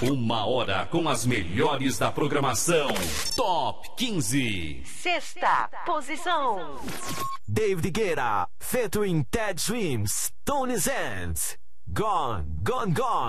Uma hora com as melhores da programação. Top 15. Sexta posição. David Guetta, featuring Ted Swims, Tony Zant. Gone, gone, gone.